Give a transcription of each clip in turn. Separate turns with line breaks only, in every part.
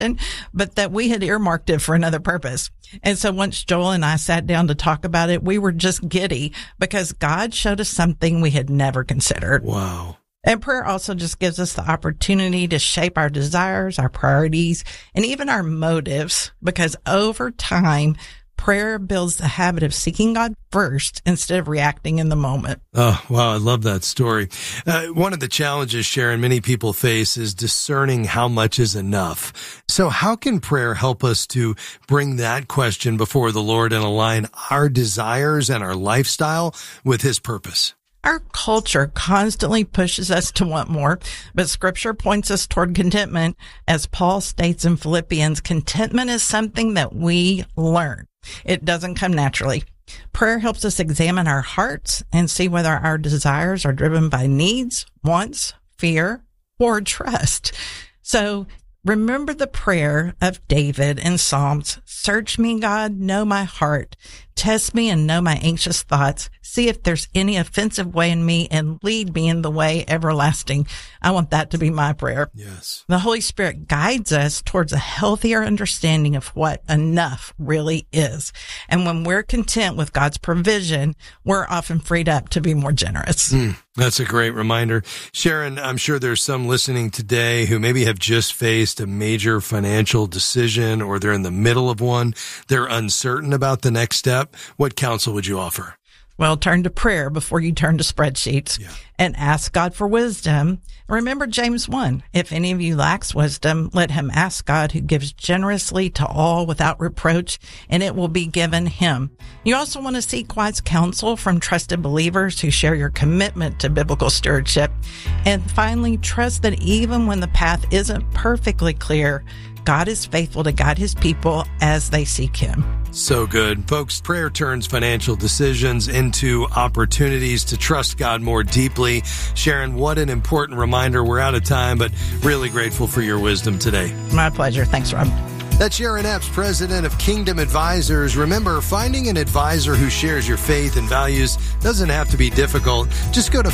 question, but that we had earmarked it for another purpose. And so once Joel and I sat down to talk about it, we were just giddy because God showed us something we had never considered.
Wow.
And prayer also just gives us the opportunity to shape our desires, our priorities, and even our motives, because over time, prayer builds the habit of seeking God first instead of reacting in the moment.
Oh, wow. I love that story. One of the challenges, Sharon, many people face is discerning how much is enough. So how can prayer help us to bring that question before the Lord and align our desires and our lifestyle with His purpose?
Our culture constantly pushes us to want more, but Scripture points us toward contentment. As Paul states in Philippians, contentment is something that we learn. It doesn't come naturally. Prayer helps us examine our hearts and see whether our desires are driven by needs, wants, fear, or trust. So remember the prayer of David in Psalms. Search me, God, know my heart. Test me and know my anxious thoughts. See if there's any offensive way in me and lead me in the way everlasting. I want that to be my prayer.
Yes.
The Holy Spirit guides us towards a healthier understanding of what enough really is. And when we're content with God's provision, we're often freed up to be more generous.
That's a great reminder. Sharon, I'm sure there's some listening today who maybe have just faced a major financial decision, or they're in the middle of one. They're uncertain about the next step. What counsel would you offer?
Well, turn to prayer before you turn to spreadsheets and ask God for wisdom. Remember James 1, if any of you lacks wisdom, let him ask God, who gives generously to all without reproach, and it will be given him. You also want to seek wise counsel from trusted believers who share your commitment to biblical stewardship. And finally, trust that even when the path isn't perfectly clear, God is faithful to guide His people as they seek Him.
So good. Folks, prayer turns financial decisions into opportunities to trust God more deeply. Sharon, what an important reminder. We're out of time, but really grateful for your wisdom today.
My pleasure. Thanks, Rob.
That's Sharon Epps, president of Kingdom Advisors. Remember, finding an advisor who shares your faith and values doesn't have to be difficult. Just go to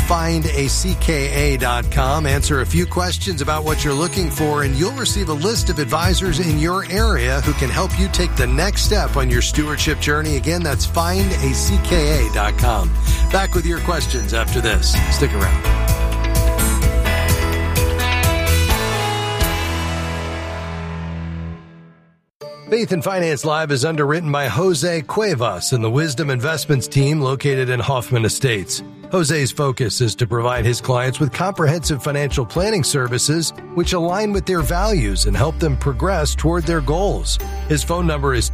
findacka.com, answer a few questions about what you're looking for, and you'll receive a list of advisors in your area who can help you take the next step on your stewardship journey. Again, that's findacka.com. Back with your questions after this. Stick around. Faith and Finance Live is underwritten by Jose Cuevas and the Wisdom Investments team located in Hoffman Estates. Jose's focus is to provide his clients with comprehensive financial planning services which align with their values and help them progress toward their goals. His phone number is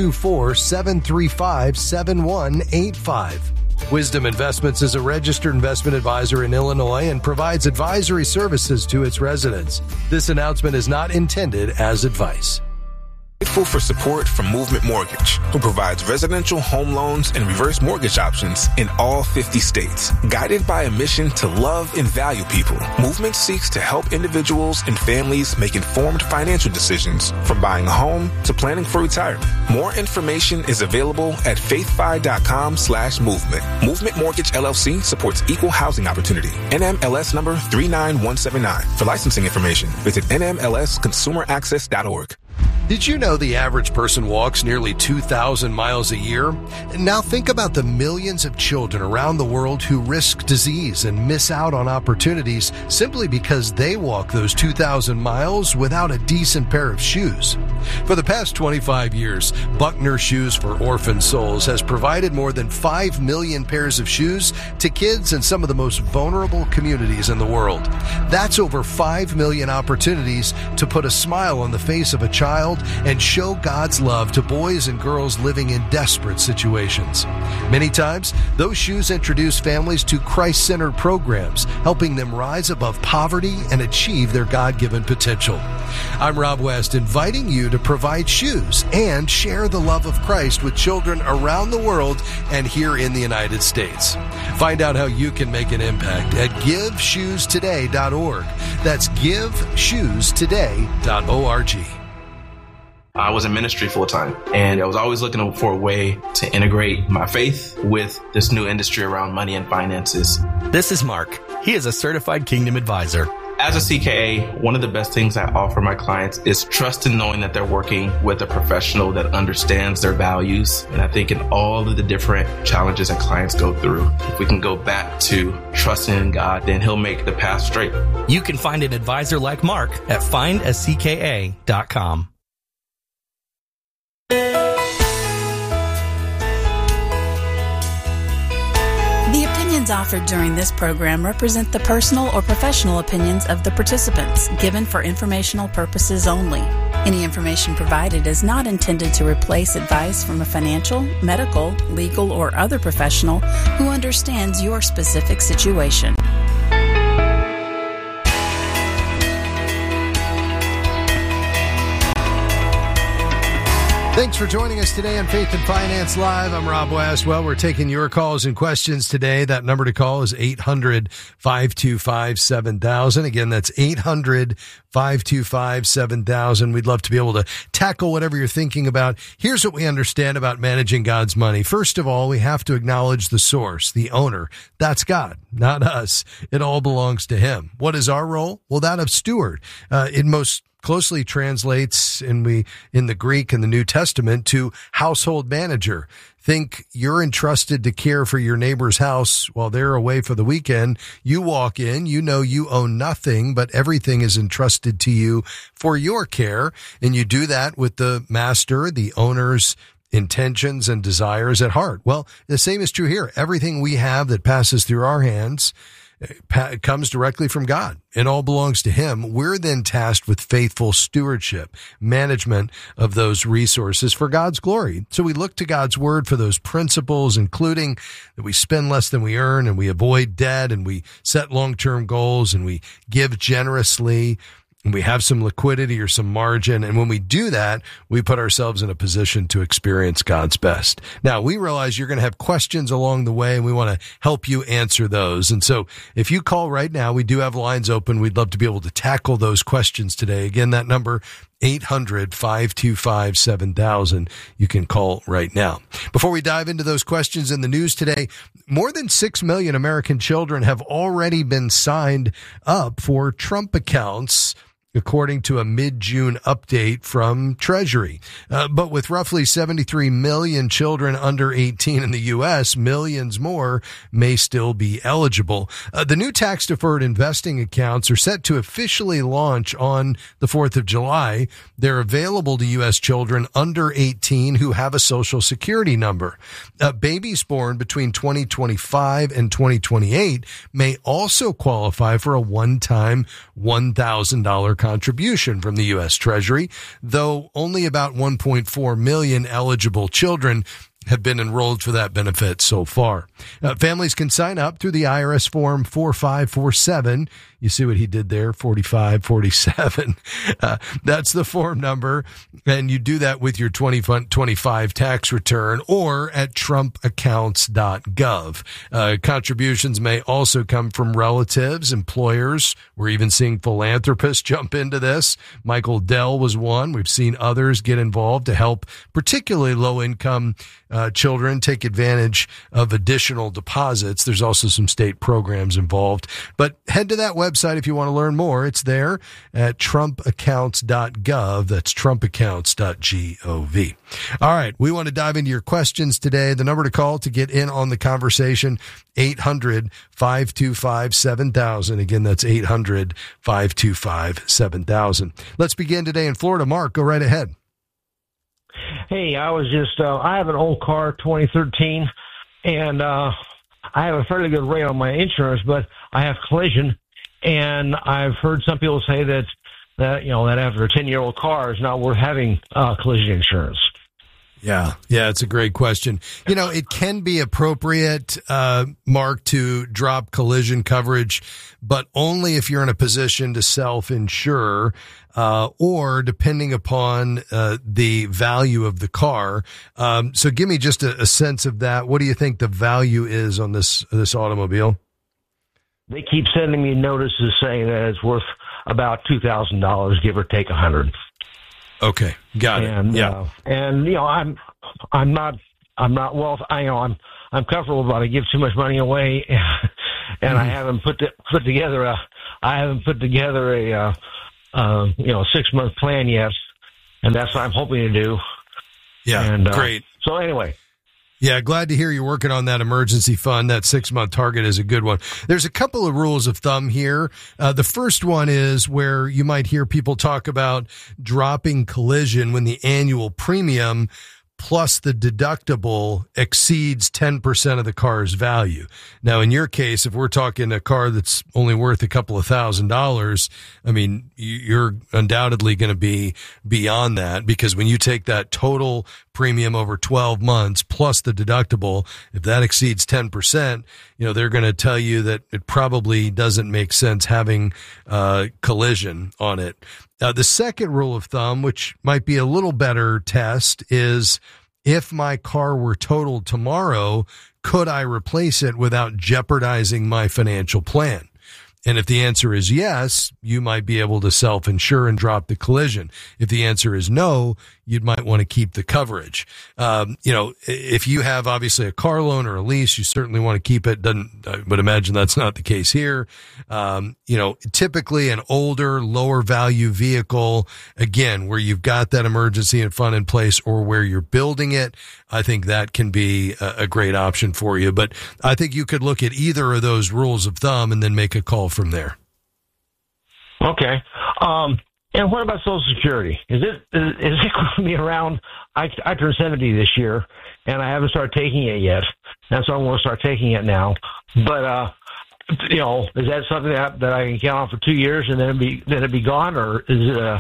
224-735-7185. Wisdom Investments is a registered investment advisor in Illinois and provides advisory services to its residents. This announcement is not intended as advice.
Grateful for support from Movement Mortgage, who provides residential home loans and reverse mortgage options in all 50 states. Guided by a mission to love and value people, Movement seeks to help individuals and families make informed financial decisions, from buying a home to planning for retirement. More information is available at faithfi.com/movement. Movement Mortgage LLC supports equal housing opportunity. NMLS number 39179. For licensing information, visit nmlsconsumeraccess.org.
Did you know the average person walks nearly 2,000 miles a year? Now think about the millions of children around the world who risk disease and miss out on opportunities simply because they walk those 2,000 miles without a decent pair of shoes. For the past 25 years, Buckner Shoes for Orphan Souls has provided more than 5 million pairs of shoes to kids in some of the most vulnerable communities in the world. That's over 5 million opportunities to put a smile on the face of a child and show God's love to boys and girls living in desperate situations. Many times, those shoes introduce families to Christ-centered programs, helping them rise above poverty and achieve their God-given potential. I'm Rob West, inviting you to provide shoes and share the love of Christ with children around the world and here in the United States. Find out how you can make an impact at GiveShoesToday.org. That's GiveShoesToday.org.
I was in ministry full time, and I was always looking for a way to integrate my faith with this new industry around money and finances.
This is Mark. He is a certified Kingdom advisor.
As a CKA, one of the best things I offer my clients is trust in knowing that they're working with a professional that understands their values. And I think in all of the different challenges that clients go through, if we can go back to trusting in God, then He'll make the path straight.
You can find an advisor like Mark at findacka.com.
The opinions offered during this program represent the personal or professional opinions of the participants, given for informational purposes only. Any information provided is not intended to replace advice from a financial, medical, legal, or other professional who understands your specific situation.
Thanks for joining us today on Faith and Finance Live. I'm Rob West. Well, we're taking your calls and questions today. That number to call is 800-525-7000. Again, that's 800-525-7000. We'd love to be able to tackle whatever you're thinking about. Here's what we understand about managing God's money. First of all, we have to acknowledge the source, the owner. That's God, not us. It all belongs to Him. What is our role? Well, that of steward. It most closely translates in the Greek and the New Testament to household manager. Think you're entrusted to care for your neighbor's house while they're away for the weekend. You walk in, you know you own nothing, but everything is entrusted to you for your care. And you do that with the master, the owner's intentions and desires at heart. Well, the same is true here. Everything we have that passes through our hands comes directly from God. It all belongs to Him. We're then tasked with faithful stewardship, management of those resources for God's glory. So we look to God's word for those principles, including that we spend less than we earn and we avoid debt and we set long-term goals and we give generously and we have some liquidity or some margin. And when we do that, we put ourselves in a position to experience God's best. Now, we realize you're going to have questions along the way, and we want to help you answer those. And so if you call right now, we do have lines open. We'd love to be able to tackle those questions today. Again, that number, 800-525-7000. You can call right now. Before we dive into those questions in the news today, more than 6 million American children have already been signed up for Trump accounts, according to a mid-June update from Treasury. But with roughly 73 million children under 18 in the U.S., millions more may still be eligible. The new tax-deferred investing accounts are set to officially launch on the 4th of July. They're available to U.S. children under 18 who have a Social Security number. Babies born between 2025 and 2028 may also qualify for a one-time $1,000 contribution from the U.S. Treasury, though only about 1.4 million eligible children have been enrolled for that benefit so far. Families can sign up through the IRS form 4547. You see what he did there, 4547. That's the form number, and you do that with your 2025 tax return or at trumpaccounts.gov. Contributions may also come from relatives, employers. We're even seeing philanthropists jump into this. Michael Dell was one. We've seen others get involved to help particularly low-income children take advantage of additional deposits. There's also some state programs involved. But head to that website if you want to learn more. It's there at trumpaccounts.gov. That's trumpaccounts.gov. All right, we want to dive into your questions today. The number to call to get in on the conversation, 800-525-7000. Again, that's 800-525-7000. Let's begin today in Florida. Mark, go right ahead.
Hey, I was just, I have an old car, 2013, and I have a fairly good rate on my insurance, but I have collision, and I've heard some people say that after a 10-year-old car is not worth having collision insurance.
Yeah, it's a great question. It can be appropriate, Mark, to drop collision coverage, but only if you're in a position to self-insure, or depending upon the value of the car. So give me just a sense of that. What do you think the value is on this automobile?
They keep sending me notices saying that it's worth about $2,000, give or take $100. Okay, got it.
And,
yeah, I'm not well. I'm comfortable, but I give too much money away, and I haven't put together a I haven't put together a 6-month plan yet, and that's what I'm hoping to do.
Yeah,
and,
great.
So anyway.
Yeah, glad to hear you're working on that emergency fund. That 6-month target is a good one. There's a couple of rules of thumb here. The first one is where you might hear people talk about dropping collision when the annual premium plus the deductible exceeds 10% of the car's value. Now, in your case, if we're talking a car that's only worth a couple of $1,000s, I mean, you're undoubtedly going to be beyond that, because when you take that total premium over 12 months plus the deductible, if that exceeds 10%, they're going to tell you that it probably doesn't make sense having collision on it. The second rule of thumb, which might be a little better test, is if my car were totaled tomorrow, could I replace it without jeopardizing my financial plan? And if the answer is yes, you might be able to self-insure and drop the collision. If the answer is no, you might want to keep the coverage. If you have obviously a car loan or a lease, you certainly want to keep it. I would imagine that's not the case here. Typically an older, lower value vehicle, again, where you've got that emergency fund in place or where you're building it, I think that can be a great option for you. But I think you could look at either of those rules of thumb and then make a call from there.
Okay. And what about Social Security? Is it going to be around? I turned 70 this year, and I haven't started taking it yet. And so I want to start taking it now. But is that something that I can count on for 2 years and then it'd be gone, or is it?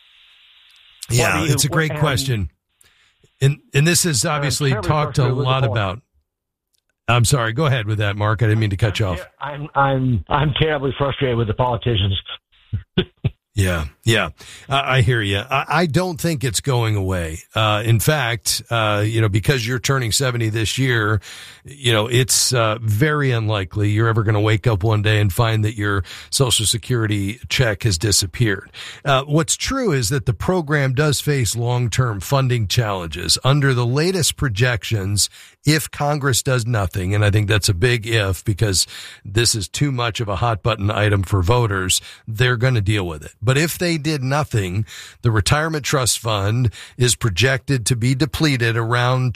Yeah, it's a great question. And this is obviously talked a lot about. I'm sorry. Go ahead with that, Mark. I didn't mean to cut you off.
I'm terribly frustrated with the politicians.
Yeah. I hear you. I don't think it's going away. In fact, because you're turning 70 this year, it's very unlikely you're ever going to wake up one day and find that your Social Security check has disappeared. What's true is that the program does face long-term funding challenges. Under the latest projections, if Congress does nothing, and I think that's a big if, because this is too much of a hot button item for voters, they're going to deal with it. But if they did nothing, the retirement trust fund is projected to be depleted around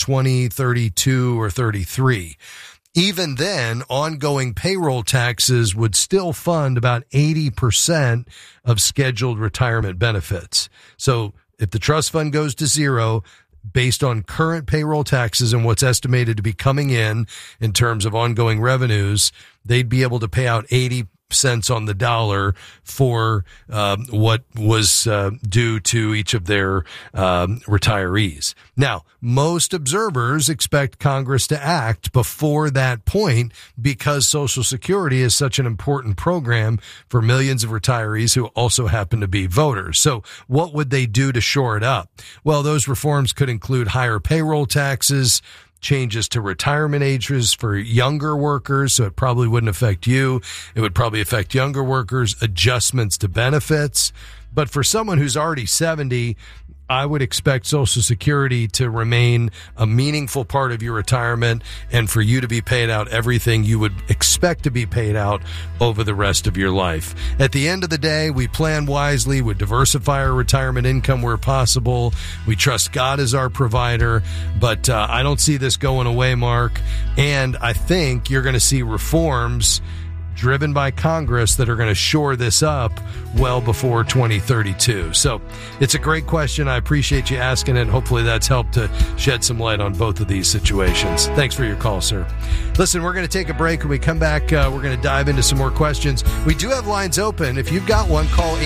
2032 or 33. Even then, ongoing payroll taxes would still fund about 80% of scheduled retirement benefits. So if the trust fund goes to zero, based on current payroll taxes and what's estimated to be coming in terms of ongoing revenues, they'd be able to pay out 80 cents on the dollar for what was due to each of their retirees. Now, most observers expect Congress to act before that point because Social Security is such an important program for millions of retirees who also happen to be voters. So what would they do to shore it up? Well, those reforms could include higher payroll taxes, changes to retirement ages for younger workers, so it probably wouldn't affect you. It would probably affect younger workers, adjustments to benefits. But for someone who's already 70, I would expect Social Security to remain a meaningful part of your retirement and for you to be paid out everything you would expect to be paid out over the rest of your life. At the end of the day, we plan wisely. We diversify our retirement income where possible. We trust God as our provider, but I don't see this going away, Mark. And I think you're going to see reforms driven by Congress that are going to shore this up well before 2032. So it's a great question. I appreciate you asking it. Hopefully that's helped to shed some light on both of these situations. Thanks for your call, sir. Listen, we're going to take a break. When we come back, we're going to dive into some more questions. We do have lines open. If you've got one, call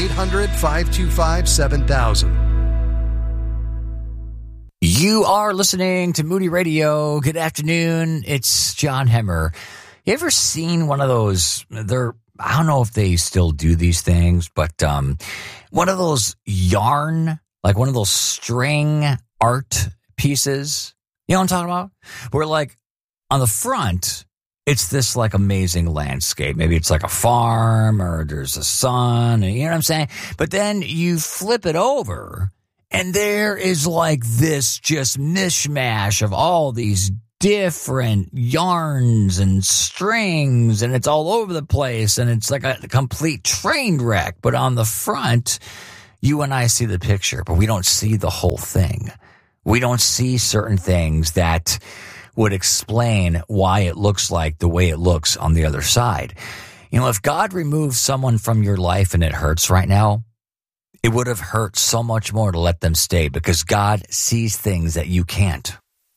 800-525-7000.
You are listening to Moody Radio. Good afternoon. It's John Hemmer. You ever seen one of those, I don't know if they still do these things, but one of those yarn, like one of those string art pieces, you know what I'm talking about? Where like on the front, it's this like amazing landscape. Maybe it's like a farm or there's a sun, you know what I'm saying? But then you flip it over and there is like this just mishmash of all these different yarns and strings, and it's all over the place, and it's like a complete train wreck. But on the front, you and I see the picture, but we don't see the whole thing. We don't see certain things that would explain why it looks like the way it looks on the other side. You know, if God removed someone from your life and it hurts right now, it would have hurt so much more to let them stay, because God sees things that you can't.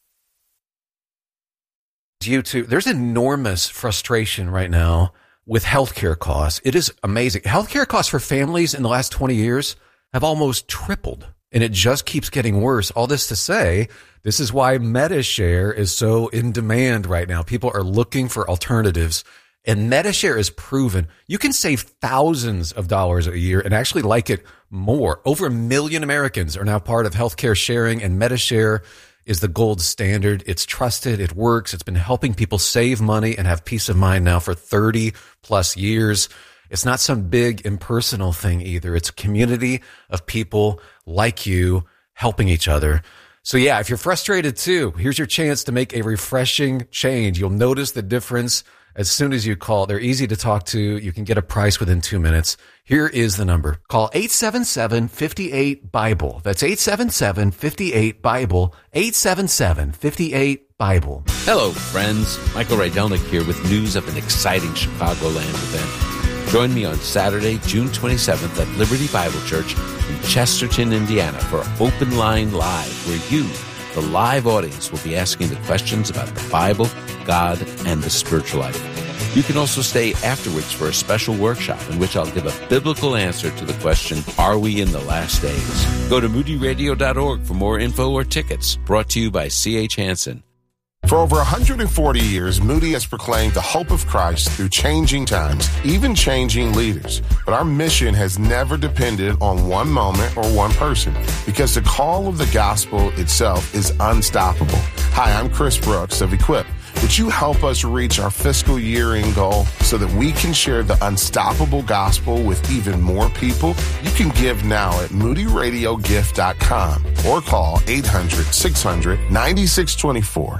You too. There's enormous frustration right now with healthcare costs. It is amazing. Healthcare costs for families in the last 20 years have almost tripled, and it just keeps getting worse. All this to say, this is why MediShare is so in demand right now. People are looking for alternatives, and MediShare is proven. You can save thousands of dollars a year and actually like it more. Over 1 million Americans are now part of healthcare sharing, and MediShare is the gold standard. It's trusted. It works. It's been helping people save money and have peace of mind now for 30 plus years. It's not some big impersonal thing either. It's a community of people like you helping each other. So yeah, if you're frustrated too, here's your chance to make a refreshing change. You'll notice the difference as soon as you call. They're easy to talk to. You can get a price within 2 minutes. Here is the number. Call 877-58-BIBLE. That's 877-58-BIBLE. 877-58-BIBLE.
Hello, friends. Michael Rydelnik here with news of an exciting Chicagoland event. Join me on Saturday, June 27th at Liberty Bible Church in Chesterton, Indiana for Open Line Live, where you, the live audience, will be asking the questions about the Bible, God, and the spiritual life. You can also stay afterwards for a special workshop in which I'll give a biblical answer to the question, are we in the last days? Go to moodyradio.org for more info or tickets. Brought to you by C.H. Hansen.
For over 140 years, Moody has proclaimed the hope of Christ through changing times, even changing leaders. But our mission has never depended on one moment or one person, because the call of the gospel itself is unstoppable. Hi, I'm Chris Brooks of Equip. Would you help us reach our fiscal year-end goal so that we can share the unstoppable gospel with even more people? You can give now at moodyradiogift.com or call 800-600-9624.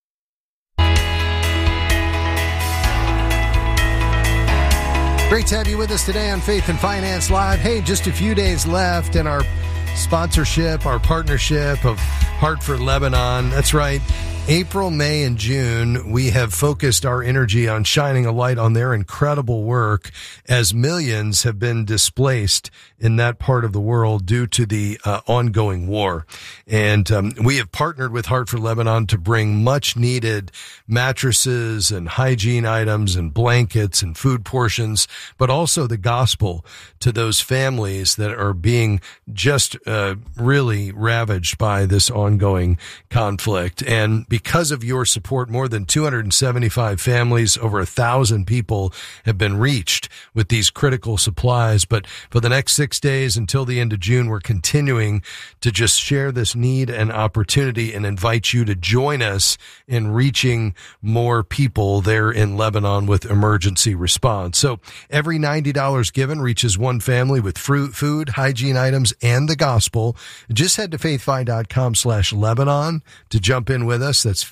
Great to have you with us today on Faith and Finance Live. Hey, just a few days left in our sponsorship, our partnership of Heart for Lebanon. That's right. April, May, and June, we have focused our energy on shining a light on their incredible work as millions have been displaced in that part of the world due to the ongoing war. And we have partnered with Heart for Lebanon to bring much needed mattresses and hygiene items and blankets and food portions, but also the gospel to those families that are being just really ravaged by this ongoing conflict. And because of your support, more than 275 families, over 1,000 people have been reached with these critical supplies. But for the next 6 days until the end of June, we're continuing to just share this need and opportunity and invite you to join us in reaching more people there in Lebanon with emergency response. So every $90 given reaches one family with fruit, food, hygiene items, and the gospel. Just head to faithfi.com/Lebanon to jump in with us. That's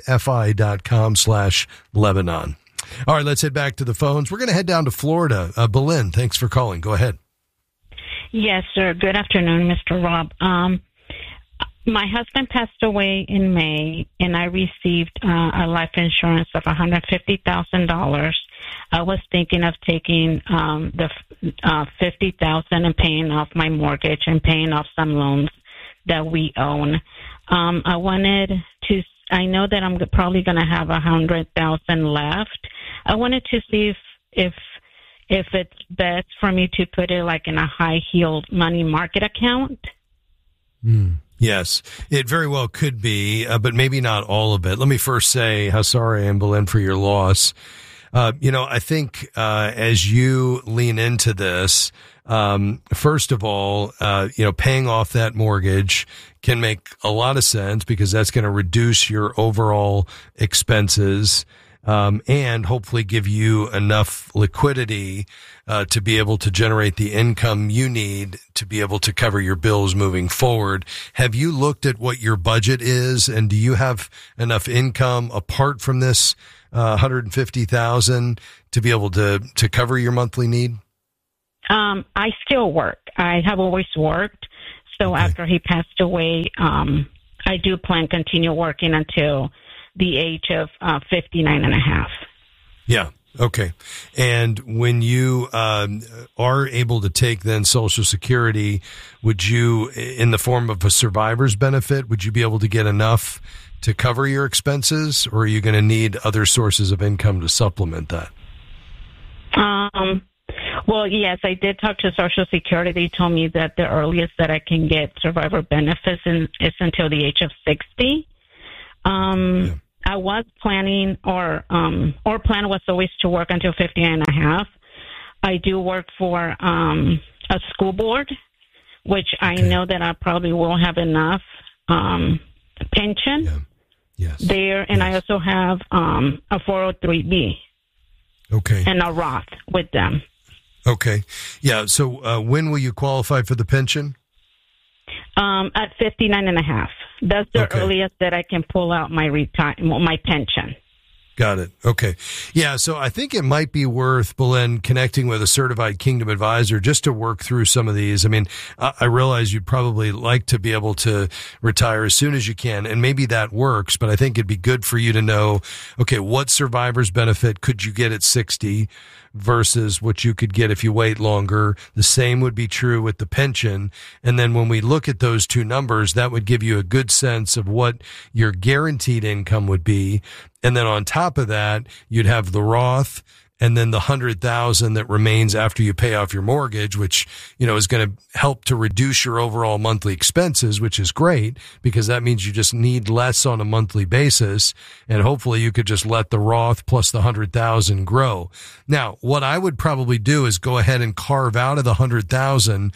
faithfi.com/Lebanon. All right, let's head back to the phones. We're going to head down to Florida. Belen, thanks for calling. Go ahead.
Yes, sir. Good afternoon, Mr. Rob. My husband passed away in May, and I received a life insurance of $150,000. I was thinking of taking the $50,000 and paying off my mortgage and paying off some loans that we own. I wanted to. I know that I'm probably going to have $100,000 left. I wanted to see if it's best for me to put it like in a high-yield money market account.
Yes, it very well could be, but maybe not all of it. Let me first say how sorry I am, Belen, for your loss. I think as you lean into this, first of all, paying off that mortgage can make a lot of sense because that's going to reduce your overall expenses. and hopefully give you enough liquidity to be able to generate the income you need to be able to cover your bills moving forward. Have you looked at what your budget is, and do you have enough income apart from this $150,000 to be able to cover your monthly need?
I still work. I have always worked. So after he passed away, I do plan to continue working until the age of 59 and a half.
Yeah. Okay. And when you are able to take then Social Security, would you, in the form of a survivor's benefit, would you be able to get enough to cover your expenses, or are you going to need other sources of income to supplement that?
Well, yes, I did talk to Social Security. They told me that the earliest that I can get survivor benefits is until the age of 60. I was planning, or plan was always to work until 50 and a half. I do work for a school board, which I know that I probably will have enough pension there, and I also have a 403B.
Okay.
And a Roth with them.
Okay. Yeah. So when will you qualify for the pension?
At 59 and a half. That's the earliest that I can pull out my pension.
Got it. Okay. Yeah. So I think it might be worth, Belen, connecting with a certified Kingdom advisor just to work through some of these. I mean, I realize you'd probably like to be able to retire as soon as you can, and maybe that works, but I think it'd be good for you to know, okay, what survivor's benefit could you get at 60 versus what you could get if you wait longer. The same would be true with the pension. And then when we look at those two numbers, that would give you a good sense of what your guaranteed income would be. And then on top of that, you'd have the Roth and then the $100,000 that remains after you pay off your mortgage, which, is going to help to reduce your overall monthly expenses, which is great because that means you just need less on a monthly basis. And hopefully you could just let the Roth plus the $100,000 grow. Now, what I would probably do is go ahead and carve out of the $100,000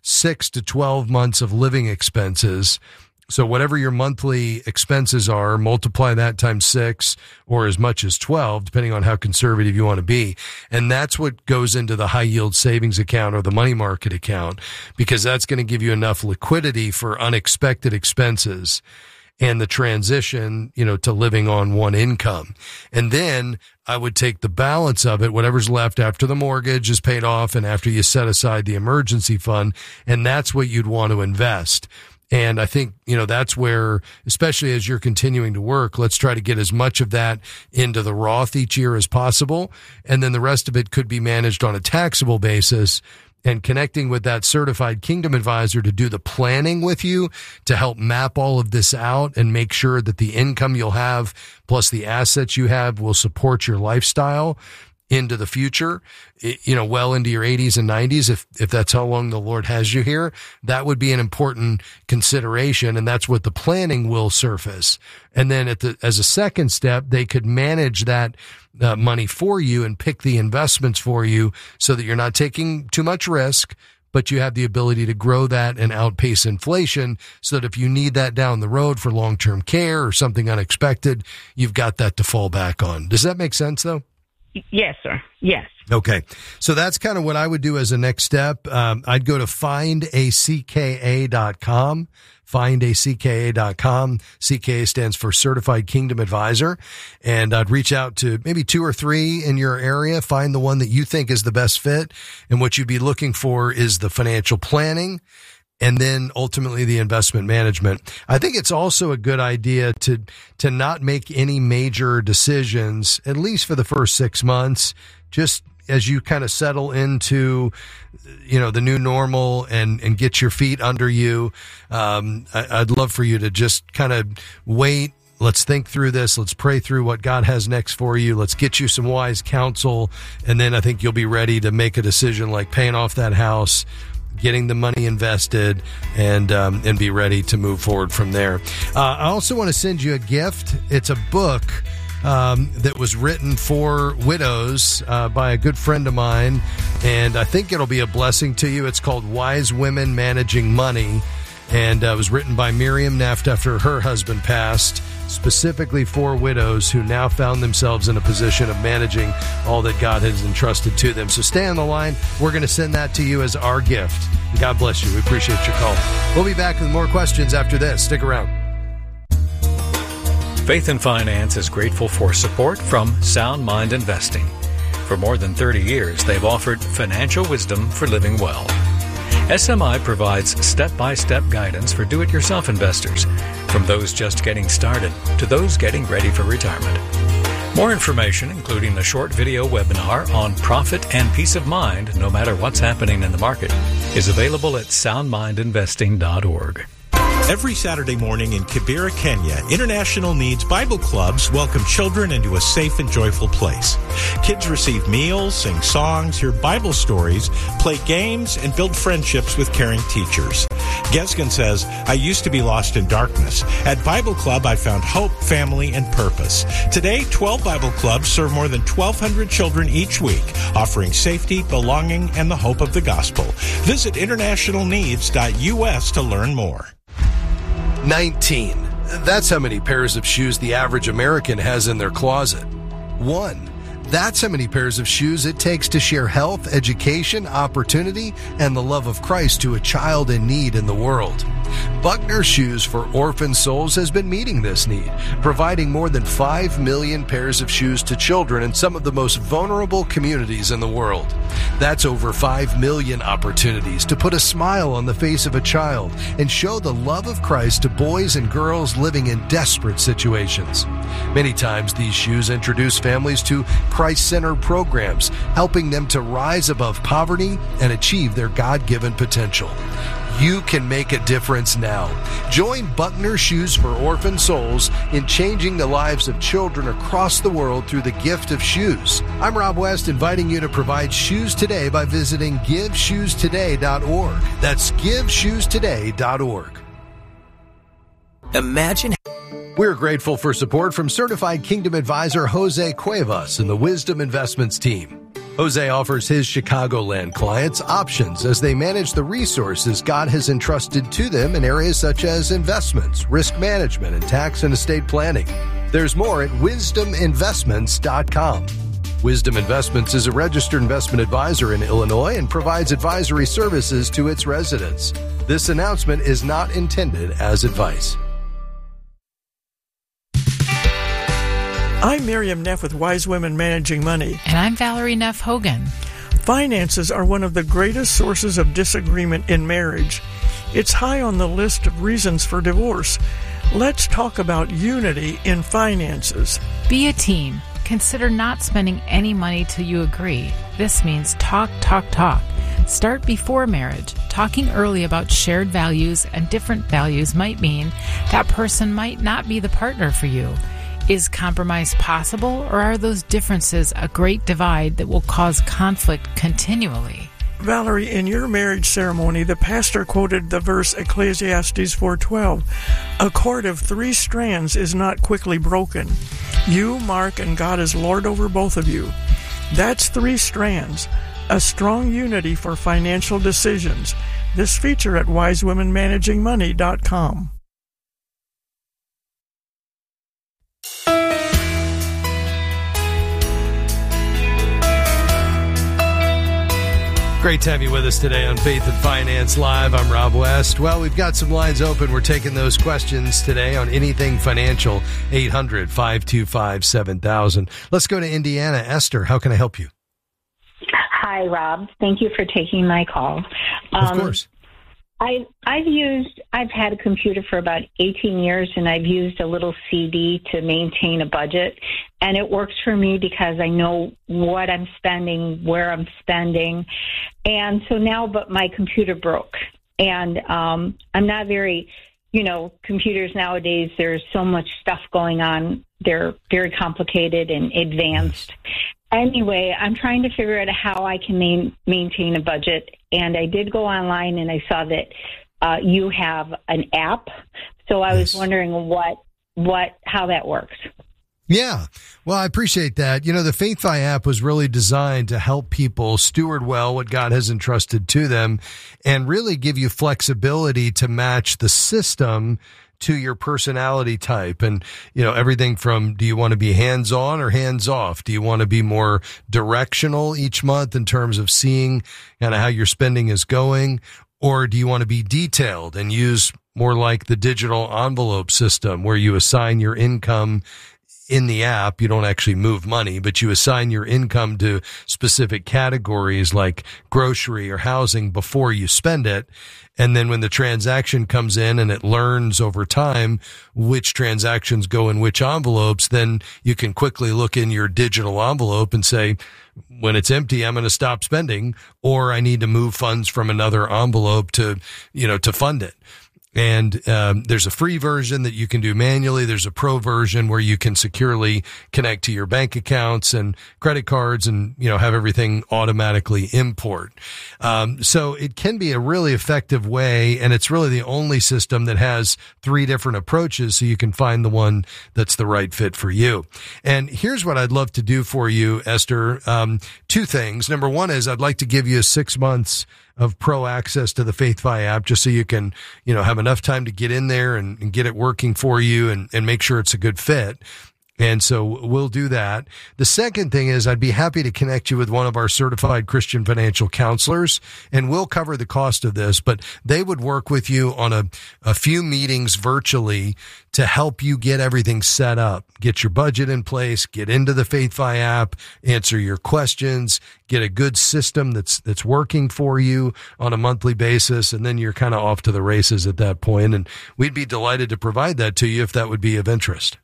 6 to 12 months of living expenses. So whatever your monthly expenses are, multiply that times 6 or as much as 12, depending on how conservative you want to be. And that's what goes into the high yield savings account or the money market account, because that's going to give you enough liquidity for unexpected expenses and the transition, to living on one income. And then I would take the balance of it, whatever's left after the mortgage is paid off and after you set aside the emergency fund, and that's what you'd want to invest. And I think, that's where, especially as you're continuing to work, let's try to get as much of that into the Roth each year as possible. And then the rest of it could be managed on a taxable basis, and connecting with that certified Kingdom advisor to do the planning with you to help map all of this out and make sure that the income you'll have plus the assets you have will support your lifestyle into the future, well into your 80s and 90s, if that's how long the Lord has you here. That would be an important consideration, and that's what the planning will surface. And then as a second step, they could manage that money for you and pick the investments for you so that you're not taking too much risk, but you have the ability to grow that and outpace inflation so that if you need that down the road for long-term care or something unexpected, you've got that to fall back on. Does that make sense, though?
Yes, sir. Yes.
Okay. So that's kind of what I would do as a next step. I'd go to findacka.com, findacka.com. CKA stands for Certified Kingdom Advisor. And I'd reach out to maybe 2 or 3 in your area, find the one that you think is the best fit. And what you'd be looking for is the financial planning and then ultimately the investment management. I think it's also a good idea to not make any major decisions, at least for the first 6 months, just as you kind of settle into, the new normal and get your feet under you. I'd love for you to just kind of wait. Let's think through this. Let's pray through what God has next for you. Let's get you some wise counsel. And then I think you'll be ready to make a decision like paying off that house, getting the money invested, and be ready to move forward from there. I also want to send you a gift. It's a book that was written for widows by a good friend of mine, and I think it'll be a blessing to you. It's called Wise Women Managing Money. And it was written by Miriam Neff after her husband passed, specifically for widows who now found themselves in a position of managing all that God has entrusted to them. So stay on the line. We're going to send that to you as our gift. God bless you. We appreciate your call. We'll be back with more questions after this. Stick around.
Faith and Finance is grateful for support from Sound Mind Investing. For more than 30 years, they've offered financial wisdom for living well. SMI provides step-by-step guidance for do-it-yourself investors, from those just getting started to those getting ready for retirement. More information, including a short video webinar on profit and peace of mind, no matter what's happening in the market, is available at soundmindinvesting.org.
Every Saturday morning in Kibera, Kenya, International Needs Bible Clubs welcome children into a safe and joyful place. Kids receive meals, sing songs, hear Bible stories, play games, and build friendships with caring teachers. Gesgen says, I used to be lost in darkness. At Bible Club, I found hope, family, and purpose. Today, 12 Bible Clubs serve more than 1,200 children each week, offering safety, belonging, and the hope of the gospel. Visit internationalneeds.us to learn more.
19. That's how many pairs of shoes the average American has in their closet. 1. That's how many pairs of shoes it takes to share health, education, opportunity, and the love of Christ to a child in need in the world. Buckner Shoes for Orphan Souls has been meeting this need, providing more than 5 million pairs of shoes to children in some of the most vulnerable communities in the world. That's over 5 million opportunities to put a smile on the face of a child and show the love of Christ to boys and girls living in desperate situations. Many times these shoes introduce families to Christ-centered programs, helping them to rise above poverty and achieve their God-given potential. You can make a difference now. Join Buckner Shoes for Orphan Souls in changing the lives of children across the world through the gift of shoes. I'm Rob West, inviting you to provide shoes today by visiting GiveShoesToday.org. That's GiveShoesToday.org.
Imagine.
We're grateful for support from certified Kingdom advisor Jose Cuevas and the Wisdom Investments team. Jose offers his Chicagoland clients options as they manage the resources God has entrusted to them in areas such as investments, risk management, and tax and estate planning. There's more at wisdominvestments.com. Wisdom Investments is a registered investment advisor in Illinois and provides advisory services to its residents. This announcement is not intended as advice.
I'm Miriam Neff with Wise Women Managing Money.
And I'm Valerie Neff Hogan.
Finances are one of the greatest sources of disagreement in marriage. It's high on the list of reasons for divorce. Let's talk about unity in finances.
Be a team. Consider not spending any money till you agree. This means talk. Start before marriage. Talking early about shared values and different values might mean that person might not be the partner for you. Is compromise possible, or are those differences a great divide that will cause conflict continually?
Valerie, in your marriage ceremony, the pastor quoted the verse Ecclesiastes 4:12. A cord of 3 strands is not quickly broken. You, Mark, and God is Lord over both of you. That's 3 strands. A strong unity for financial decisions. This feature at wisewomenmanagingmoney.com.
Great to have you with us today on Faith and Finance Live. I'm Rob West. Well, we've got some lines open. We're taking those questions today on anything financial, 800-525-7000. Let's go to Indiana. Esther, how can I help you?
Hi, Rob. Thank you for taking my call.
Of course.
I've had a computer for about 18 years, and I've used a little CD to maintain a budget, and it works for me because I know what I'm spending, where I'm spending, and so now, but my computer broke, and I'm not very, computers nowadays, there's so much stuff going on. They're very complicated and advanced. Anyway, I'm trying to figure out how I can maintain a budget, and I did go online and I saw that you have an app. So I was wondering how that works.
Yeah. Well, I appreciate that. You know, the FaithFi app was really designed to help people steward well what God has entrusted to them and really give you flexibility to match the system to your personality type. And, you know, everything from, do you want to be hands-on or hands-off? Do you want to be more directional each month in terms of seeing kind of how your spending is going? Or do you want to be detailed and use more like the digital envelope system where you assign your income in the app? You don't actually move money, but you assign your income to specific categories like grocery or housing before you spend it. And then when the transaction comes in and it learns over time which transactions go in which envelopes, then you can quickly look in your digital envelope and say, when it's empty, I'm going to stop spending, or I need to move funds from another envelope to fund it. And there's a free version that you can do manually. There's a pro version where you can securely connect to your bank accounts and credit cards and, you know, have everything automatically import. So it can be a really effective way, and it's really the only system that has 3 different approaches, so you can find the one that's the right fit for you. And here's what I'd love to do for you, Esther. 2 things. Number 1 is I'd like to give you 6 months of pro access to the FaithFi app, just so you can, you know, have enough time to get in there and get it working for you and make sure it's a good fit. And so we'll do that. The second thing is I'd be happy to connect you with one of our certified Christian financial counselors, and we'll cover the cost of this, but they would work with you on a few meetings virtually to help you get everything set up, get your budget in place, get into the FaithFi app, answer your questions, get a good system that's working for you on a monthly basis, and then you're kind of off to the races at that point. And we'd be delighted to provide that to you if that would be of interest.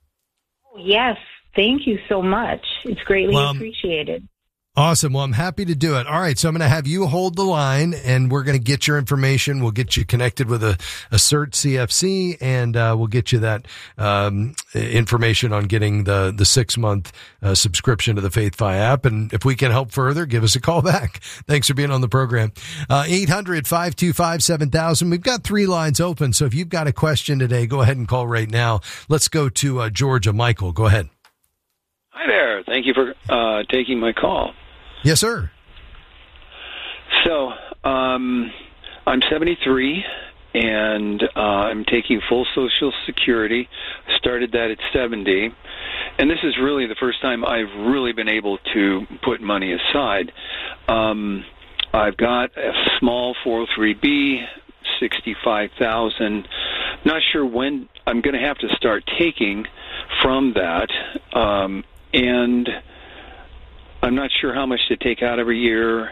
Yes, thank you so much. It's greatly appreciated.
Awesome. Well, I'm happy to do it. All right. So I'm going to have you hold the line, and we're going to get your information. We'll get you connected with a CERT CFC, and we'll get you that information on getting the 6-month subscription to the FaithFi app. And if we can help further, give us a call back. Thanks for being on the program. 800-525-7000. We've got 3 lines open. So if you've got a question today, go ahead and call right now. Let's go to Georgia. Michael, go ahead.
Hi there. Thank you for taking my call.
Yes, sir.
So, I'm 73, and I'm taking full Social Security. Started that at 70, and this is really the first time I've really been able to put money aside. I've got a small 403B, $65,000. Not sure when I'm going to have to start taking from that, and I'm not sure how much to take out every year.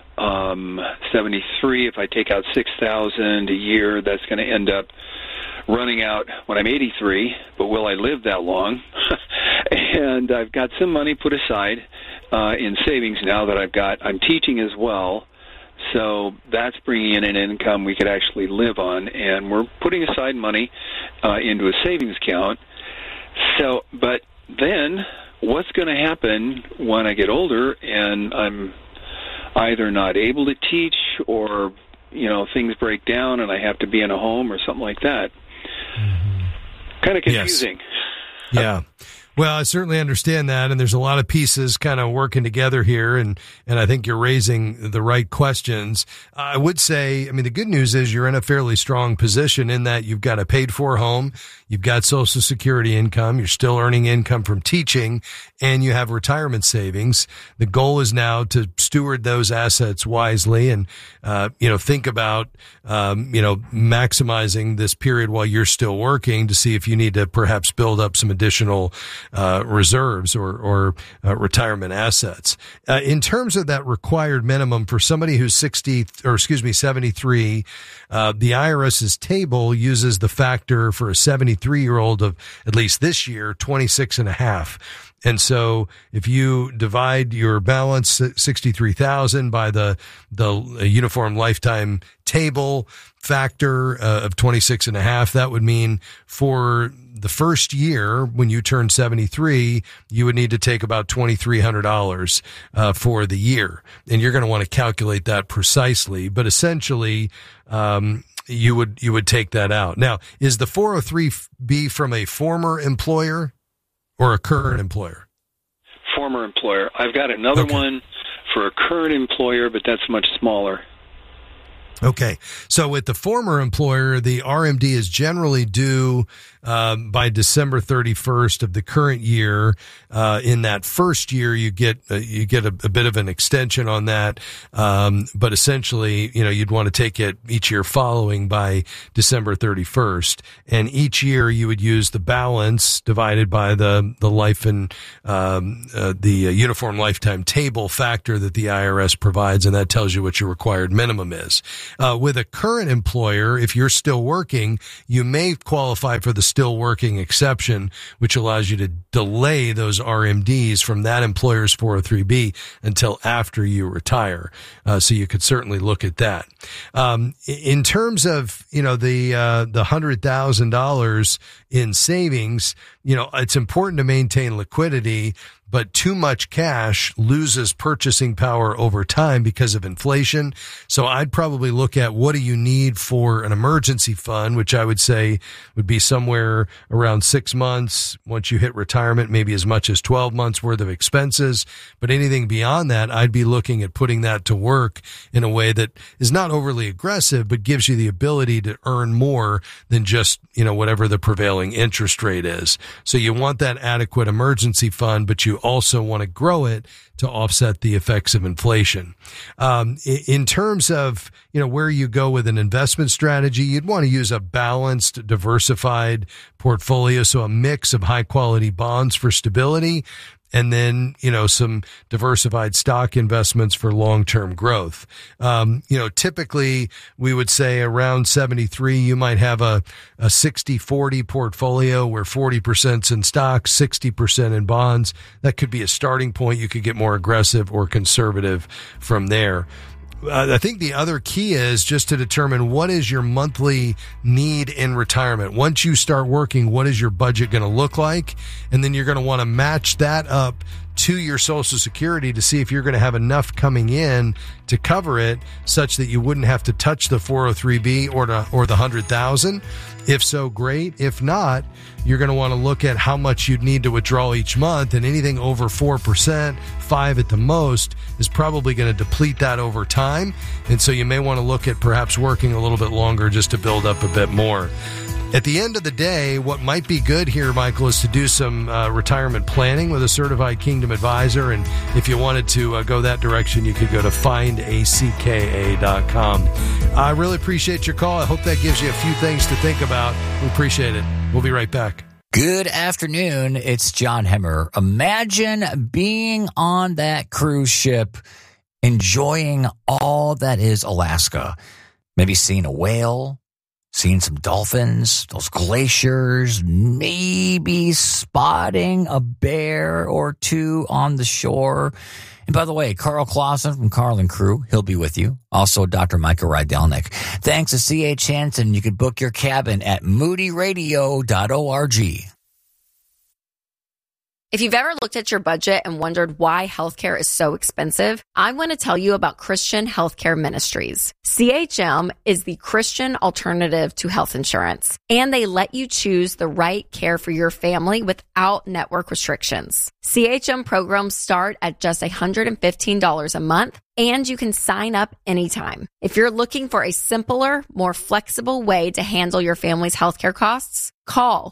73, if I take out $6,000 a year, that's going to end up running out when I'm 83, but will I live that long? And I've got some money put aside in savings now that I'm teaching as well, so that's bringing in an income we could actually live on, and we're putting aside money into a savings account. So, but then what's going to happen when I get older and I'm either not able to teach, or, you know, things break down and I have to be in a home or something like that? Kind of confusing.
Yes. Yeah. Well, I certainly understand that, and there's a lot of pieces kind of working together here, and I think you're raising the right questions. I would say, I mean, the good news is you're in a fairly strong position in that you've got a paid-for home, you've got Social Security income, you're still earning income from teaching, and you have retirement savings. The goal is now to steward those assets wisely and, think about, maximizing this period while you're still working to see if you need to perhaps build up some additional reserves or retirement assets. In terms of that required minimum for somebody who's 73, the IRS's table uses the factor for a 73-year-old of, at least this year, 26.5. And so if you divide your balance, 63,000, by the Uniform Lifetime Table factor of 26.5, that would mean for the first year, when you turn 73, you would need to take about $2,300 for the year. And you're going to want to calculate that precisely, but essentially, you would take that out. Now, is the 403B from a former employer, or a current employer?
Former employer. I've got another one for a current employer, but that's much smaller.
Okay. So with the former employer, the RMD is generally due by December 31st of the current year. In that first year, you get a bit of an extension on that. But essentially, you'd want to take it each year following by December 31st. And each year you would use the balance divided by the life and, the uniform lifetime table factor that the IRS provides. And that tells you what your required minimum is. With a current employer, if you're still working, you may qualify for the still working exception, which allows you to delay those RMDs from that employer's 403B until after you retire. So you could certainly look at that. In terms of, the $100,000 in savings, it's important to maintain liquidity, but too much cash loses purchasing power over time because of inflation. So I'd probably look at what do you need for an emergency fund, which I would say would be somewhere around 6 months. Once you hit retirement, maybe as much as 12 months worth of expenses. But anything beyond that, I'd be looking at putting that to work in a way that is not overly aggressive, but gives you the ability to earn more than just, whatever the prevailing interest rate is. So you want that adequate emergency fund, but you also want to grow it to offset the effects of inflation. In terms of, where you go with an investment strategy, you'd want to use a balanced, diversified portfolio. So a mix of high quality bonds for stability, and then, some diversified stock investments for long-term growth. Typically we would say around 73, you might have a 60-40 portfolio where 40%'s in stocks, 60% in bonds. That could be a starting point. You could get more aggressive or conservative from there. I think the other key is just to determine what is your monthly need in retirement. Once you start working, what is your budget going to look like? And then you're going to want to match that up to your Social Security to see if you're going to have enough coming in to cover it such that you wouldn't have to touch the 403B or the $100,000. If so, great. If not, you're going to want to look at how much you'd need to withdraw each month, and anything over 4%, 5 at the most, is probably going to deplete that over time. And so you may want to look at perhaps working a little bit longer just to build up a bit more. At the end of the day, what might be good here, Michael, is to do some retirement planning with a certified Kingdom advisor. And if you wanted to go that direction, you could go to findacka.com. I really appreciate your call. I hope that gives you a few things to think about. We appreciate it. We'll be right back.
Good afternoon. It's John Hemmer. Imagine being on that cruise ship, enjoying all that is Alaska. Maybe seeing a whale, seeing some dolphins, those glaciers, maybe spotting a bear or two on the shore. And by the way, Carl Clausen from Carl and Crew, he'll be with you. Also, Dr. Micah Rydelnik. Thanks to C.H. Hansen. You can book your cabin at moodyradio.org.
If you've ever looked at your budget and wondered why healthcare is so expensive, I want to tell you about Christian Healthcare Ministries. CHM is the Christian alternative to health insurance, and they let you choose the right care for your family without network restrictions. CHM programs start at just $115 a month, and you can sign up anytime. If you're looking for a simpler, more flexible way to handle your family's healthcare costs, call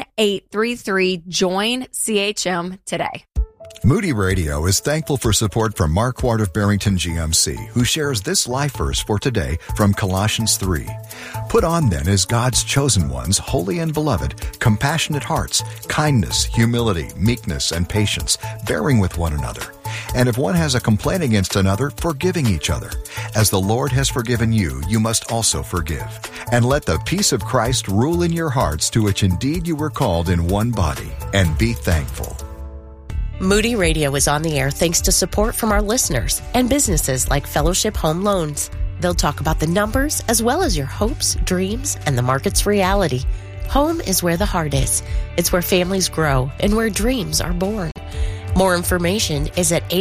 1-833-JOIN-CHM today.
Moody Radio is thankful for support from Mark Ward of Barrington GMC, who shares this life verse for today from Colossians 3. Put on then as God's chosen ones, holy and beloved, compassionate hearts, kindness, humility, meekness, and patience, bearing with one another. And if one has a complaint against another, forgiving each other. As the Lord has forgiven you, you must also forgive. And let the peace of Christ rule in your hearts, to which indeed you were called in one body. And be thankful.
Moody Radio is on the air thanks to support from our listeners and businesses like Fellowship Home Loans. They'll talk about the numbers as well as your hopes, dreams, and the market's reality. Home is where the heart is. It's where families grow and where dreams are born. More information is at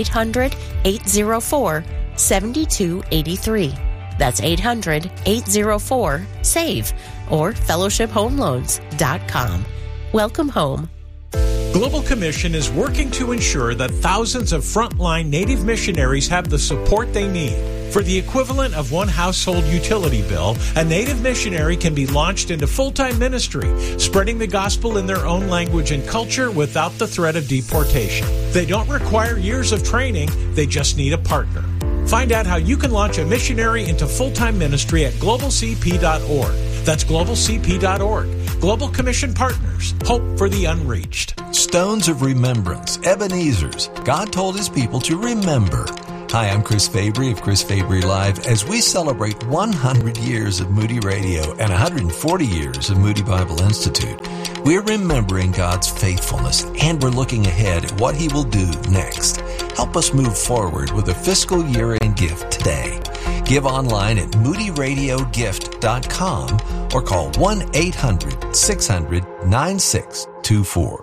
800-804-7283. That's 800-804-SAVE or fellowshiphomeloans.com. Welcome home.
Global Commission is working to ensure that thousands of frontline Native missionaries have the support they need. For the equivalent of one household utility bill, a Native missionary can be launched into full-time ministry, spreading the gospel in their own language and culture without the threat of deportation. They don't require years of training, they just need a partner. Find out how you can launch a missionary into full-time ministry at globalcp.org. That's globalcp.org. Global Commission Partners. Hope for the unreached.
Stones of Remembrance, Ebenezer's. God told his people to remember. Hi, I'm Chris Fabry of Chris Fabry Live as we celebrate 100 years of Moody Radio and 140 years of Moody Bible Institute. We're remembering God's faithfulness and we're looking ahead at what he will do next. Help us move forward with a fiscal year-end gift today. Give online at moodyradiogift.com or call 1-800-600-9624.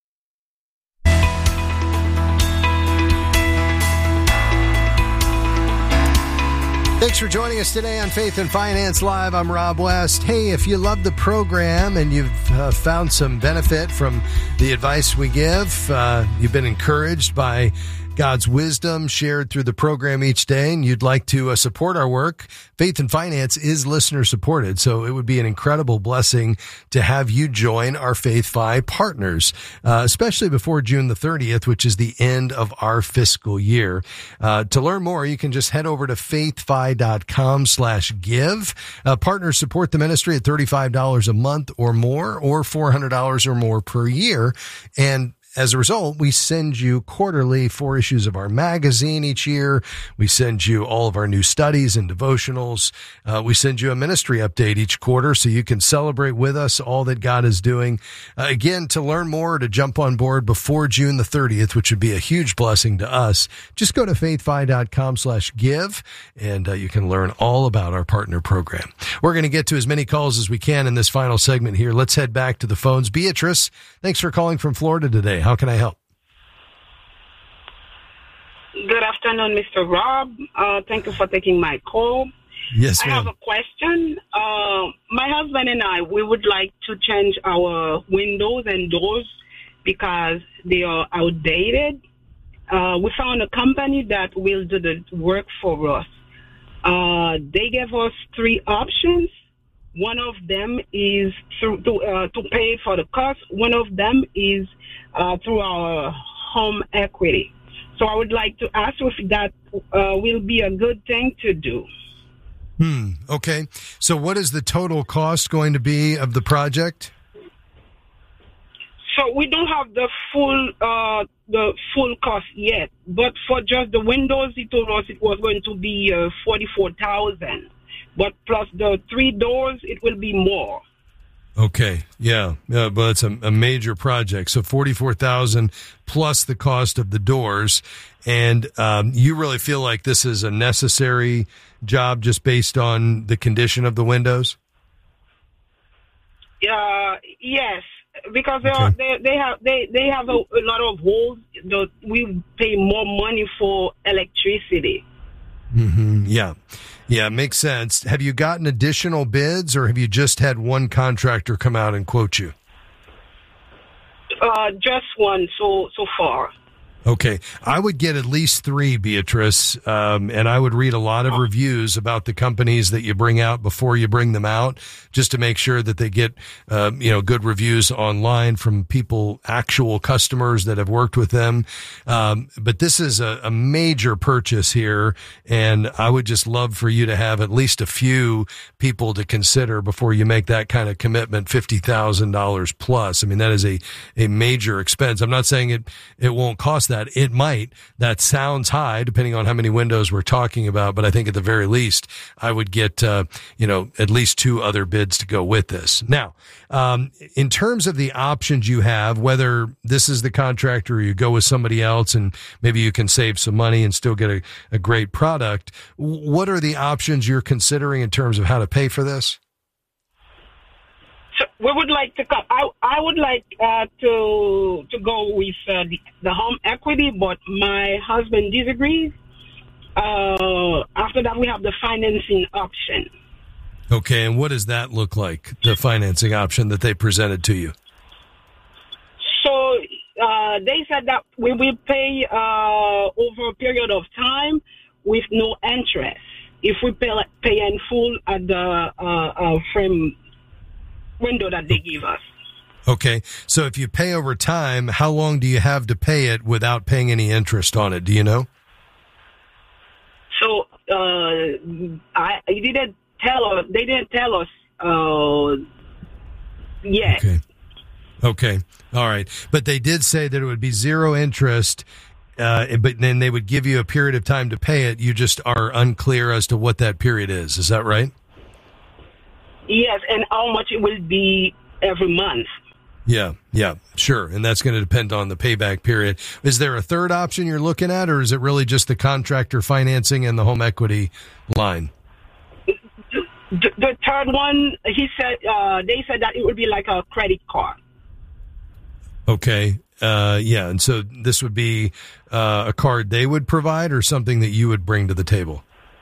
Thanks for joining us today on Faith and Finance Live. I'm Rob West. Hey, if you love the program and you've found some benefit from the advice we give, you've been encouraged by God's wisdom shared through the program each day, and you'd like to support our work, Faith and Finance is listener-supported, so it would be an incredible blessing to have you join our Faith Fi partners, especially before June the 30th, which is the end of our fiscal year. To learn more, you can just head over to faithfi.com/give. Partners support the ministry at $35 a month or more, or $400 or more per year, and as a result, we send you quarterly 4 issues of our magazine each year. We send you all of our new studies and devotionals. We send you a ministry update each quarter so you can celebrate with us all that God is doing. Again, to learn more, to jump on board before June the 30th, which would be a huge blessing to us, just go to faithfi.com/give and you can learn all about our partner program. We're going to get to as many calls as we can in this final segment here. Let's head back to the phones. Beatrice, thanks for calling from Florida today. How can I help?
Good afternoon, Mr. Rob. Thank you for taking my call.
Yes, ma'am.
I have a question. My husband and I, we would like to change our windows and doors because they are outdated. We found a company that will do the work for us. They gave us 3 options. One of them is to pay for the cost. One of them is through our home equity. So I would like to ask if that will be a good thing to do.
Okay. So what is the total cost going to be of the project?
So we don't have the full cost yet, but for just the windows, he told us it was going to be $44,000. But plus the 3 doors, it will be more.
Okay, yeah, but it's a major project. So $44,000 plus the cost of the doors, and you really feel like this is a necessary job just based on the condition of the windows?
Yes, because they have a lot of holes. We pay more money for electricity.
Yeah, makes sense. Have you gotten additional bids, or have you just had one contractor come out and quote you?
Just one so far.
Okay. I would get at least 3, Beatrice, and I would read a lot of reviews about the companies that you bring out before you bring them out, just to make sure that they get, good reviews online from people, actual customers that have worked with them. But this is a major purchase here, and I would just love for you to have at least a few people to consider before you make that kind of commitment, $50,000 plus. I mean, that is a major expense. I'm not saying it won't cost that. It might. That sounds high, depending on how many windows we're talking about. But I think at the very least, I would get, at least 2 other bids to go with this. Now, in terms of the options you have, whether this is the contractor or you go with somebody else and maybe you can save some money and still get a great product, what are the options you're considering in terms of how to pay for this?
So we would like to come. I would like to go with the home equity, but my husband disagrees. After that, we have the financing option.
Okay, and what does that look like, the financing option that they presented to you?
So they said that we will pay over a period of time with no interest if we pay in full at the frame window that they give us.
Okay, so if you pay over time, how long do you have to pay it without paying any interest on it? Do you know?
So they didn't tell us yet.
Okay, all right, but they did say that it would be zero interest. But then they would give you a period of time to pay it. You just are unclear as to what that period is. Is that right?
Yes, and how much it will be every month.
Yeah, sure. And that's going to depend on the payback period. Is there a third option you're looking at, or is it really just the contractor financing and the home equity line?
The third one, they said that it would be like a credit card.
Okay. Yeah. And so this would be a card they would provide or something that you would bring to the table?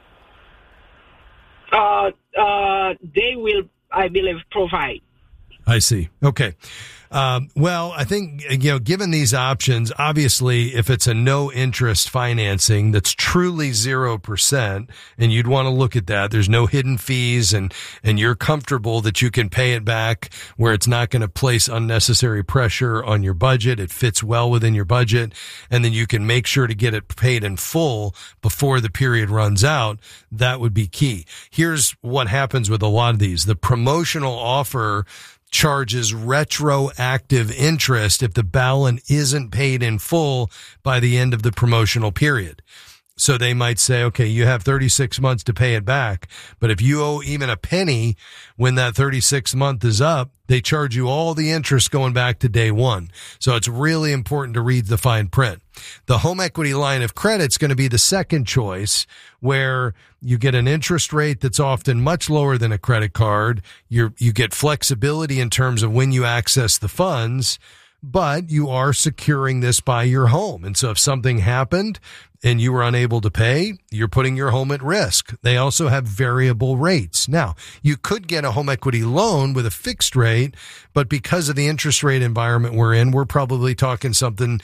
They will, I believe, provide.
I see. Okay. Well, I think, given these options, obviously, if it's a no interest financing that's truly 0%, and you'd want to look at that, there's no hidden fees and you're comfortable that you can pay it back where it's not going to place unnecessary pressure on your budget. It fits well within your budget. And then you can make sure to get it paid in full before the period runs out. That would be key. Here's what happens with a lot of these. The promotional offer charges retroactive interest if the balance isn't paid in full by the end of the promotional period. So they might say, okay, you have 36 months to pay it back. But if you owe even a penny when that 36th month is up, they charge you all the interest going back to day one. So it's really important to read the fine print. The home equity line of credit is going to be the second choice, where you get an interest rate that's often much lower than a credit card. You get flexibility in terms of when you access the funds, but you are securing this by your home. And so if something happened and you were unable to pay, you're putting your home at risk. They also have variable rates. Now, you could get a home equity loan with a fixed rate, but because of the interest rate environment we're in, we're probably talking something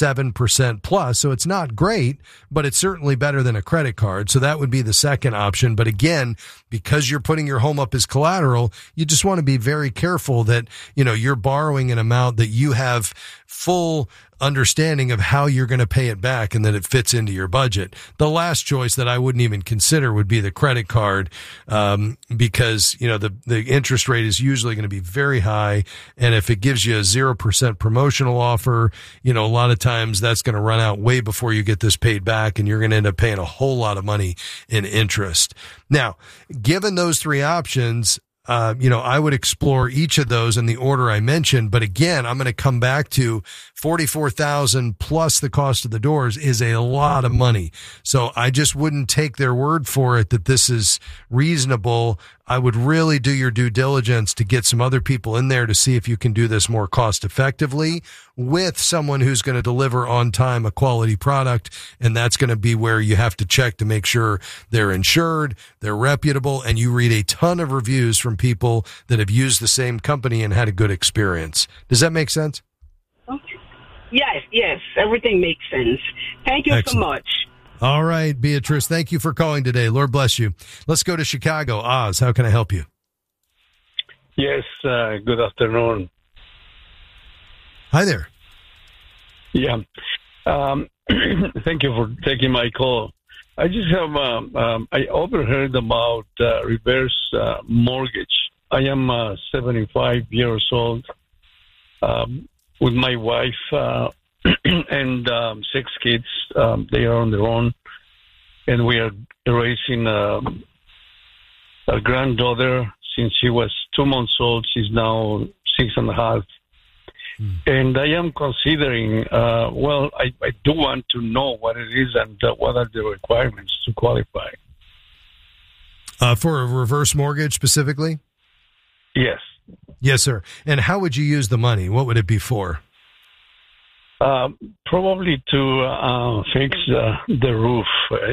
7% plus. So it's not great, but it's certainly better than a credit card. So that would be the second option. But again, because you're putting your home up as collateral, you just want to be very careful that, you're borrowing an amount that you have full understanding of how you're going to pay it back and that it fits into your budget. The last choice that I wouldn't even consider would be the credit card, because, the interest rate is usually going to be very high. And if it gives you a 0% promotional offer, a lot of times that's going to run out way before you get this paid back, and you're going to end up paying a whole lot of money in interest. Now, given those three options, I would explore each of those in the order I mentioned. But again, I'm going to come back to $44,000 plus the cost of the doors is a lot of money. So I just wouldn't take their word for it that this is reasonable. I would really do your due diligence to get some other people in there to see if you can do this more cost effectively with someone who's going to deliver on time a quality product. And that's going to be where you have to check to make sure they're insured, they're reputable, and you read a ton of reviews from people that have used the same company and had a good experience. Does that make sense?
Okay. Yes. Everything makes sense. Thank you so much.
All right, Beatrice, thank you for calling today. Lord bless you. Let's go to Chicago. Oz, how can I help you?
Yes, good afternoon.
Hi there.
Yeah. Thank you for taking my call. I just have, I overheard about reverse mortgage. I am 75 years old with my wife and 6 kids. They are on their own, and we are raising a granddaughter since she was 2 months old. She's now 6.5. And I am considering, I do want to know what it is and what are the requirements to qualify.
For a reverse mortgage specifically?
Yes.
Yes, sir. And how would you use the money? What would it be for?
Probably to fix the roof.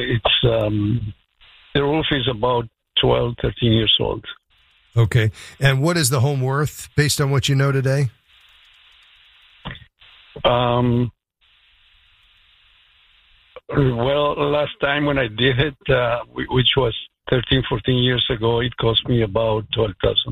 The roof is about 12, 13 years old.
Okay. And what is the home worth based on what you know today?
Well, last time when I did it, which was 13, 14 years ago, it cost me about $12,000.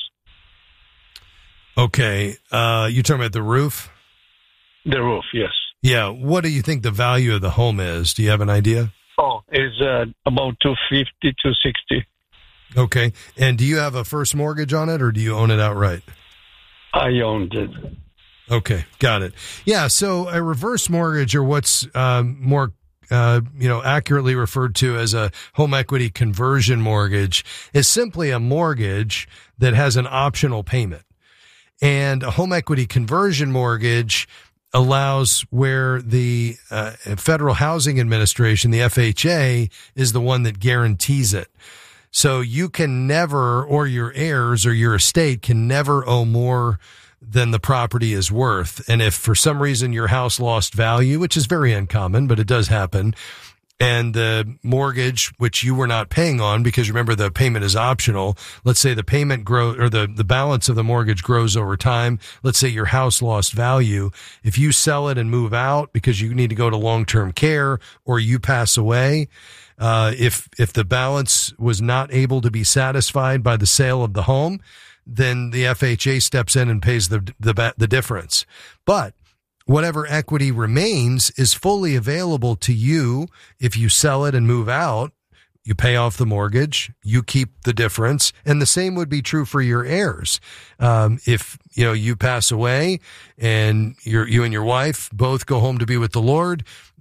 Okay. You're talking about the roof?
The roof, yes.
Yeah. What do you think the value of the home is? Do you have an idea?
Oh, it's about $250, $260.
Okay. And do you have a first mortgage on it, or do you own it outright?
I owned it.
Okay, got it. Yeah, so a reverse mortgage, or what's more accurately referred to as a home equity conversion mortgage, is simply a mortgage that has an optional payment. And a home equity conversion mortgage allows where the Federal Housing Administration, the FHA, is the one that guarantees it. So you can never, or your heirs or your estate can never owe more than the property is worth. And if for some reason your house lost value, which is very uncommon, but it does happen, and the mortgage, which you were not paying on, because remember the payment is optional. Let's say the payment grows, or the balance of the mortgage grows over time. Let's say your house lost value. If you sell it and move out because you need to go to long-term care, or you pass away, if the balance was not able to be satisfied by the sale of the home, then the FHA steps in and pays the difference. But whatever equity remains is fully available to you. If you sell it and move out, you pay off the mortgage, you keep the difference, and the same would be true for your heirs. If you pass away and you and your wife both go home to be with the Lord,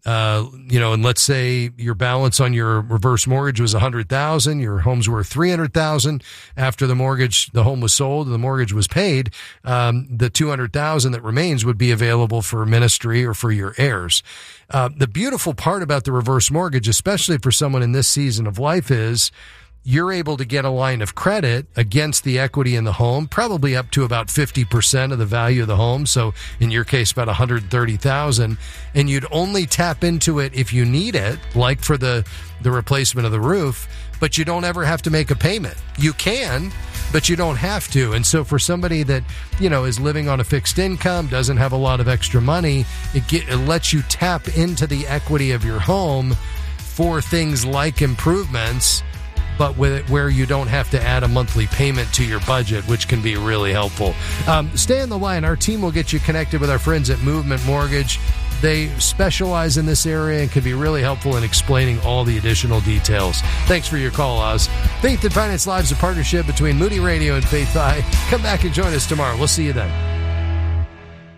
and let's say your balance on your reverse mortgage was $100,000, your home's worth $300,000. After the home was sold, the mortgage was paid, the $200,000 that remains would be available for ministry or for your heirs. The beautiful part about the reverse mortgage, especially for someone in this season of life, is you're able to get a line of credit against the equity in the home, probably up to about 50% of the value of the home. So in your case, about $130,000, and you'd only tap into it if you need it, like for the replacement of the roof, but you don't ever have to make a payment. You can, but you don't have to. And so for somebody that, is living on a fixed income, doesn't have a lot of extra money, it lets you tap into the equity of your home for things like improvements, but with it where you don't have to add a monthly payment to your budget, which can be really helpful. Stay on the line. Our team will get you connected with our friends at Movement Mortgage. They specialize in this area and can be really helpful in explaining all the additional details. Thanks for your call, Oz. Faith and Finance Live is a partnership between Moody Radio and Faith High. Come back and join us tomorrow. We'll see you then.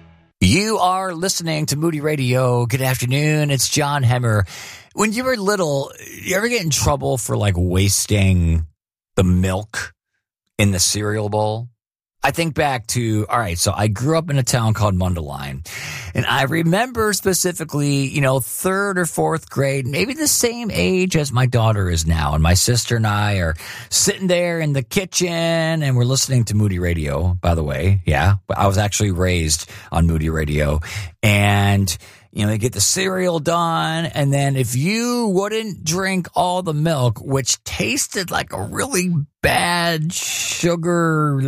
You are listening to Moody Radio. Good afternoon. It's John Hemmer. When you were little, you ever get in trouble for wasting the milk in the cereal bowl? I think back to, all right, so I grew up in a town called Mundelein, and I remember specifically, third or fourth grade, maybe the same age as my daughter is now, and my sister and I are sitting there in the kitchen, and we're listening to Moody Radio, by the way. Yeah, I was actually raised on Moody Radio, and they get the cereal done, and then if you wouldn't drink all the milk, which tasted like a really bad sugar,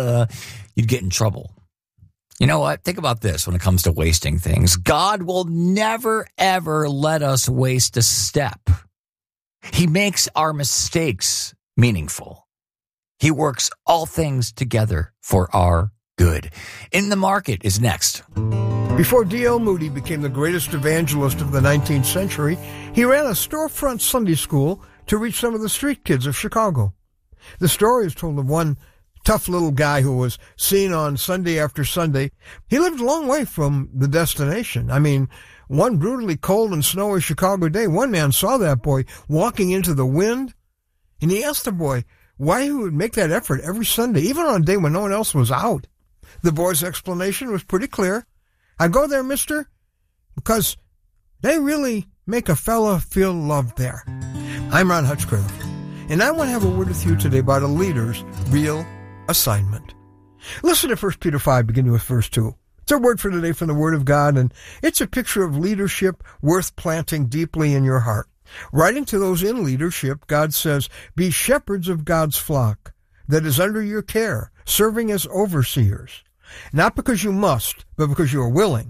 you'd get in trouble. You know what? Think about this when it comes to wasting things. God will never, ever let us waste a step. He makes our mistakes meaningful. He works all things together for our good. In the Market is next.
Before D.L. Moody became the greatest evangelist of the 19th century, he ran a storefront Sunday school to reach some of the street kids of Chicago. The story is told of one tough little guy who was seen on Sunday after Sunday. He lived a long way from the destination. I mean, one brutally cold and snowy Chicago day, one man saw that boy walking into the wind, and he asked the boy why he would make that effort every Sunday, even on a day when no one else was out. The boy's explanation was pretty clear. I go there, mister, because they really make a fella feel loved there. I'm Ron Hutchcraft, and I want to have a word with you today about a leader's real assignment. Listen to 1 Peter 5, beginning with verse 2. It's our word for today from the Word of God, and it's a picture of leadership worth planting deeply in your heart. Writing to those in leadership, God says, be shepherds of God's flock that is under your care, serving as overseers. Not because you must, but because you are willing,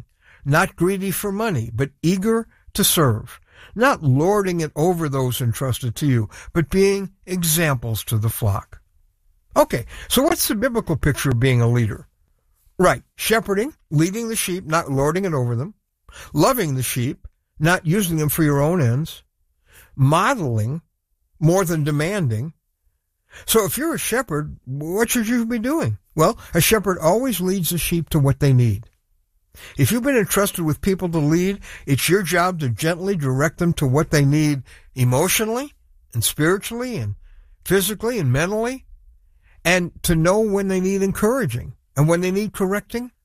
not greedy for money, but eager to serve, not lording it over those entrusted to you, but being examples to the flock. Okay, so what's the biblical picture of being a leader? Right, shepherding, leading the sheep, not lording it over them, loving the sheep, not using them for your own ends, modeling more than demanding. So if you're a shepherd, what should you be doing? Well, a shepherd always leads the sheep to what they need. If you've been entrusted with people to lead, it's your job to gently direct them to what they need emotionally and spiritually and physically and mentally, and to know when they need encouraging and when they need correcting